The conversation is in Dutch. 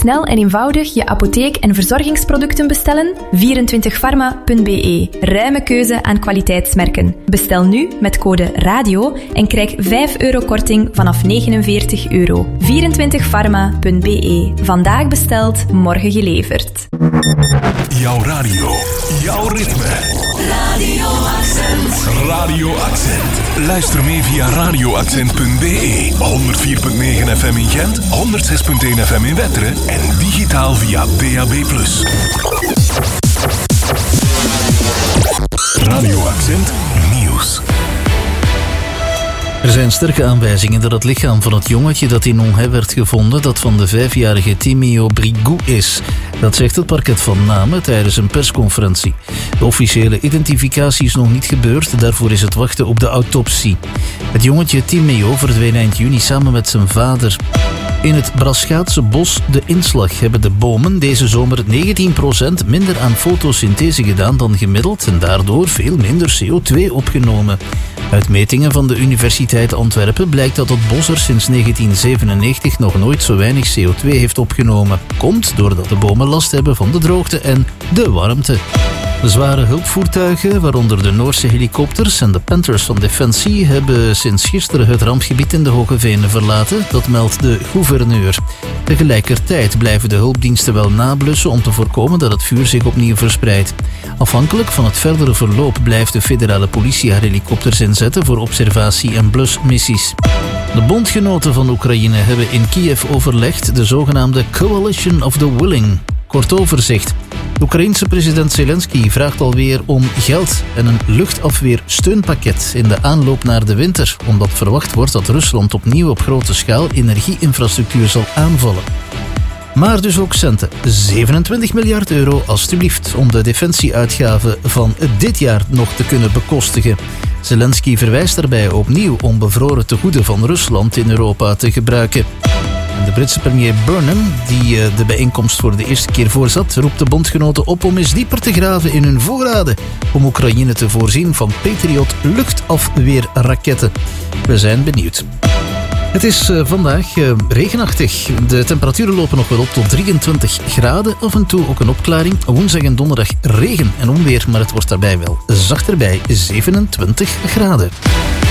snel en eenvoudig je apotheek- en verzorgingsproducten bestellen? 24pharma.be. Ruime keuze aan kwaliteitsmerken. Bestel nu met code RADIO en krijg €5 korting vanaf €49. 24pharma.be. Vandaag besteld, morgen geleverd. Jouw radio, jouw ritme. Radio Accent. Radio Accent. Luister mee via radioaccent.be. 104.9 FM in Gent, 106.1 FM in Wetteren en digitaal via DAB+. Radio Accent Nieuws. Er zijn sterke aanwijzingen dat het lichaam van het jongetje dat in Onhai werd gevonden dat van de 5-jarige Timeo Brigou is. Dat zegt het parket van Namen tijdens een persconferentie. De officiële identificatie is nog niet gebeurd, daarvoor is het wachten op de autopsie. Het jongetje Timeo verdween eind juni samen met zijn vader. In het Braschaatse bos De Inslag hebben de bomen deze zomer 19% minder aan fotosynthese gedaan dan gemiddeld en daardoor veel minder CO2 opgenomen. Uit metingen van de Universiteit Antwerpen blijkt dat het bos er sinds 1997 nog nooit zo weinig CO2 heeft opgenomen. Komt doordat de bomen last hebben van de droogte en de warmte. De zware hulpvoertuigen, waaronder de Noorse helikopters en de Panthers van Defensie, hebben sinds gisteren het rampgebied in de Hogevenen verlaten. Dat meldt de gouverneur. Tegelijkertijd blijven de hulpdiensten wel nablussen om te voorkomen dat het vuur zich opnieuw verspreidt. Afhankelijk van het verdere verloop blijft de federale politie haar helikopters inzetten voor observatie- en blusmissies. De bondgenoten van Oekraïne hebben in Kiev overlegd de zogenaamde Coalition of the Willing. Kort overzicht. De Oekraïense president Zelensky vraagt alweer om geld en een luchtafweersteunpakket in de aanloop naar de winter, omdat verwacht wordt dat Rusland opnieuw op grote schaal energieinfrastructuur zal aanvallen. Maar dus ook centen. 27 miljard euro alstublieft om de defensieuitgaven van dit jaar nog te kunnen bekostigen. Zelensky verwijst daarbij opnieuw om bevroren tegoeden van Rusland in Europa te gebruiken. De Britse premier Burnham, die de bijeenkomst voor de eerste keer voorzat, roept de bondgenoten op om eens dieper te graven in hun voorraden om Oekraïne te voorzien van Patriot luchtafweerraketten. We zijn benieuwd. Het is vandaag regenachtig. De temperaturen lopen nog wel op tot 23 graden. Af en toe ook een opklaring. Woensdag en donderdag regen en onweer, maar het wordt daarbij wel zachter bij 27 graden.